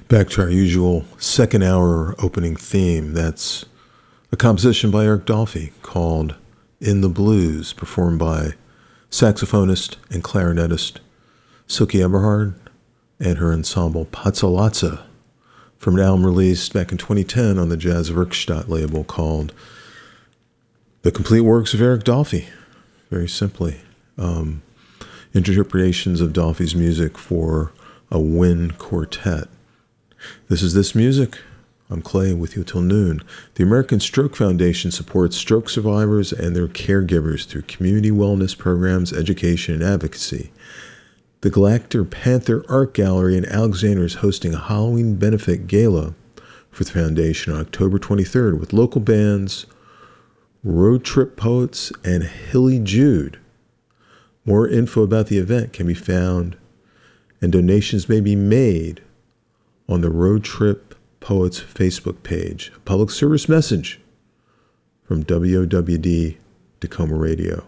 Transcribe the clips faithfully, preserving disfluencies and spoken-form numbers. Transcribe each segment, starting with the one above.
Back to our usual second hour opening theme. That's a composition by Eric Dolphy called In the Blues, performed by saxophonist and clarinetist Silke Eberhard and her ensemble Pazzalatza, from an album released back in twenty ten on the Jazz Werkstatt label called The Complete Works of Eric Dolphy, very simply. Um, interpretations of Dolphy's music for a wind quartet. This is This Music. I'm Clay with you till noon. The American Stroke Foundation supports stroke survivors and their caregivers through community wellness programs, education, and advocacy. The Galactor Panther Art Gallery in Alexandria is hosting a Halloween benefit gala for the foundation on October twenty-third with local bands, Road Trip Poets, and Hilly Jude. More info about the event can be found, and donations may be made on the Road Trip Poets Facebook page. A public service message from W O W D Tacoma Radio.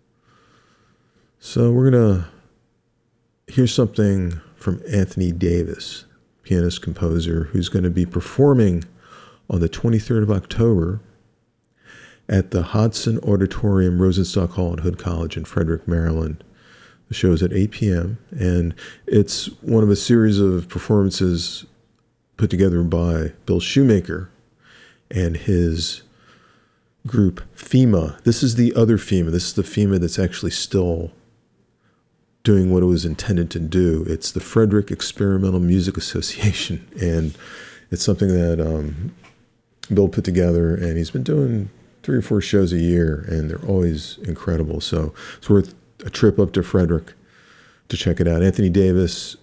So we're going to hear something from Anthony Davis, pianist composer, who's going to be performing on the twenty-third of October at the Hodson Auditorium, Rosenstock Hall at Hood College in Frederick, Maryland. The show is at eight p.m. and it's one of a series of performances put together by Bill Shoemaker and his group FEMA. This is the other FEMA. This is the FEMA that's actually still doing what it was intended to do. It's the Frederick Experimental Music Association, and it's something that um, Bill put together, and he's been doing three or four shows a year, and they're always incredible. So it's worth a trip up to Frederick to check it out. Anthony Davis,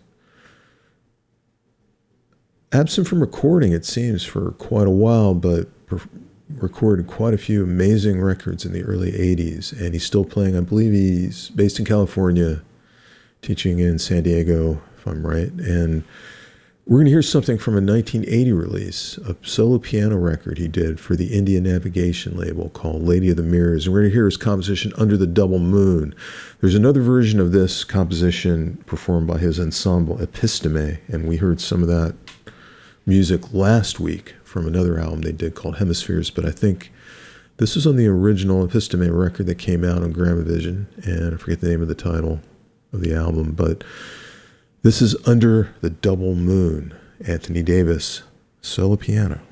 absent from recording, it seems, for quite a while, but per- recorded quite a few amazing records in the early eighties, and he's still playing. I believe he's based in California, teaching in San Diego, if I'm right. And we're going to hear something from a nineteen eighty release, a solo piano record he did for the India Navigation label called Lady of the Mirrors. And we're going to hear his composition Under the Double Moon. There's another version of this composition performed by his ensemble Episteme, and we heard some of that music last week from another album they did called Hemispheres, but I think this is on the original Episteme record that came out on Gramavision, and I forget the name of the title of the album, but this is Under the Double Moon, Anthony Davis, solo piano.